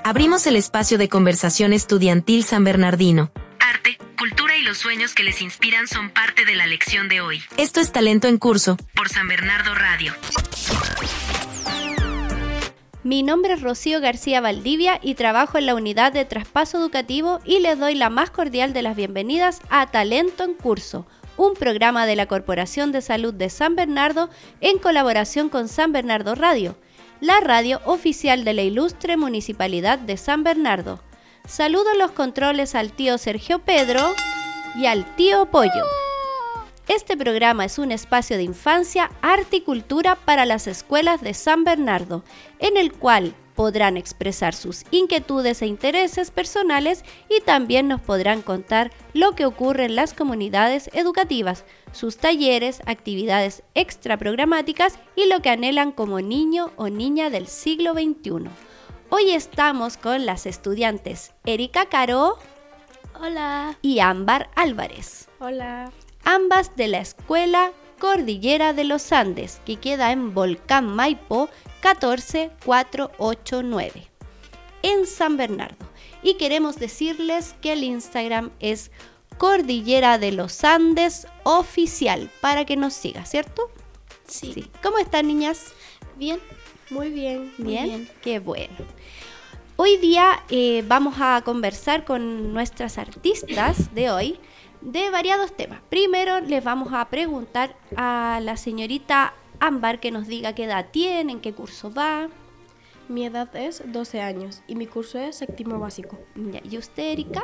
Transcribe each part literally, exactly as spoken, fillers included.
abrimos el espacio de conversación estudiantil San Bernardino. Arte, cultura y los sueños que les inspiran son parte de la lección de hoy. Esto es Talento en Curso, por San Bernardo Radio. Mi nombre es Rocío García Valdivia y trabajo en la unidad de traspaso educativo y les doy la más cordial de las bienvenidas a Talento en Curso, un programa de la Corporación de Salud de San Bernardo en colaboración con San Bernardo Radio, la radio oficial de la ilustre Municipalidad de San Bernardo. Saludo en los controles al tío Sergio Pedro y al tío Pollo. Este programa es un espacio de infancia, arte y cultura para las escuelas de San Bernardo, en el cual podrán expresar sus inquietudes e intereses personales y también nos podrán contar lo que ocurre en las comunidades educativas, sus talleres, actividades extraprogramáticas y lo que anhelan como niño o niña del siglo veintiuno. Hoy estamos con las estudiantes Erika Caro. Hola. Y Ámbar Álvarez. Hola. Ambas de la Escuela Cordillera de los Andes, que queda en Volcán Maipo catorce cuatrocientos ochenta y nueve, en San Bernardo. Y queremos decirles que el Instagram es Cordillera de los Andes Oficial, para que nos siga, ¿cierto? Sí. sí. ¿Cómo están, niñas? Bien. Muy bien. ¿Bien? Muy bien. Qué bueno. Hoy día eh, vamos a conversar con nuestras artistas de hoy de variados temas. Primero les vamos a preguntar a la señorita Ámbar que nos diga qué edad tiene, en qué curso va. Mi edad es doce años y mi curso es séptimo básico. Ya, ¿y usted, Erika?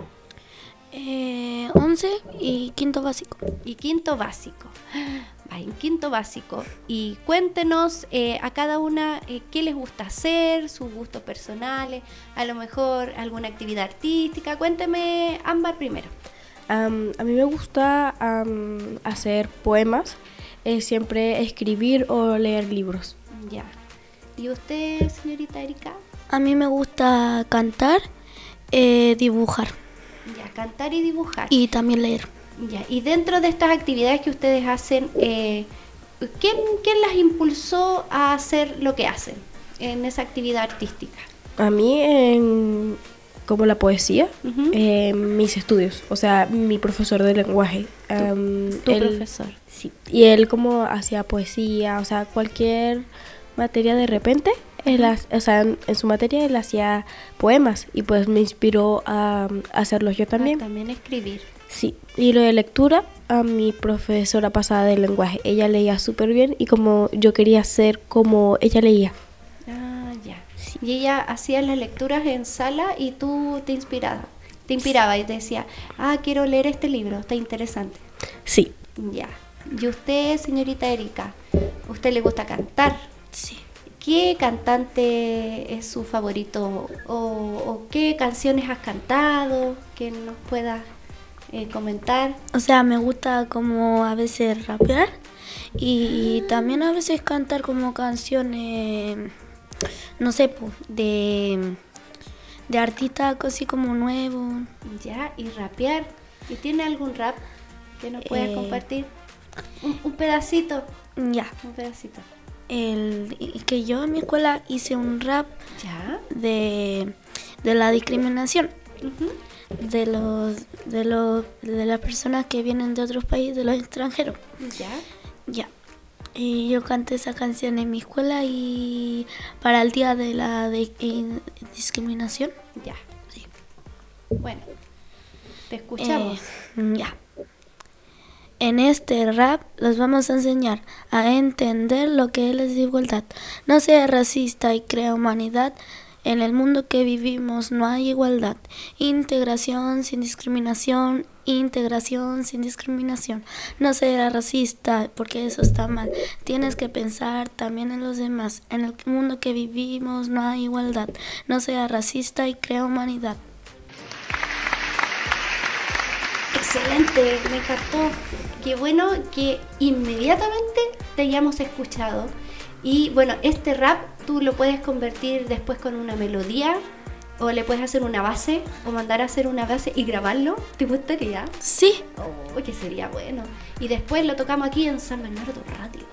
Eh, once y quinto básico. Y quinto básico. Va en quinto básico. Y cuéntenos eh, a cada una eh, qué les gusta hacer, sus gustos personales, a lo mejor alguna actividad artística. Cuénteme, Ámbar, primero. Um, a mí me gusta um, hacer poemas, eh, siempre escribir o leer libros. Ya. ¿Y usted, señorita Erika? A mí me gusta cantar, eh, dibujar. Ya, cantar y dibujar. Y también leer. Ya, y dentro de estas actividades que ustedes hacen, eh, ¿quién, ¿quién las impulsó a hacer lo que hacen en esa actividad artística? A mí, en, como la poesía, Uh-huh. eh, mis estudios, o sea, mi profesor de lenguaje. Um, Tu él, profesor. Sí, y él como hacía poesía, o sea, cualquier materia de repente, él, ha- o sea, en, en su materia él hacía poemas y pues me inspiró a, a hacerlos yo también. Ah, también escribir. Sí, y lo de lectura, a mi profesora pasada de lenguaje, ella leía súper bien y como yo quería ser como ella leía. Ah, ya. Y ella hacía las lecturas en sala y tú te inspiraba, te inspiraba y te decía, ah, quiero leer este libro, está interesante. Sí, Ya. ¿Y usted, señorita Erika, usted le gusta cantar? Sí. ¿Qué cantante es su favorito o, o qué canciones has cantado que nos puedas eh, comentar? O sea, me gusta como a veces rapear y también a veces cantar como canciones, no sé, po, de, de artistas así como nuevos. Ya, y rapear. ¿Y tiene algún rap que nos puedas Eh. compartir? Un, un pedacito, Ya. un pedacito. El, y que yo en mi escuela hice un rap Ya. de, de la discriminación. Ujú. de los de los de las personas que vienen de otros países, de los extranjeros. Ya. Ya. Y yo canté esa canción en mi escuela y para el día de la de, in- discriminación. Ya. Sí. Bueno, te escuchamos. Eh, ya. En este rap les vamos a enseñar a entender lo que es la desigualdad. No sea racista y crea humanidad. En el mundo que vivimos no hay igualdad. Integración sin discriminación, integración sin discriminación. No seas racista porque eso está mal. Tienes que pensar también en los demás. En el mundo que vivimos no hay igualdad. No seas racista y crea humanidad. Excelente, me encantó. Qué bueno que inmediatamente te hayamos escuchado. Y bueno, este rap tú lo puedes convertir después con una melodía o le puedes hacer una base o mandar a hacer una base y grabarlo. ¿Te gustaría? Sí. Oh, que sería bueno. Y después lo tocamos aquí en San Bernardo Radio.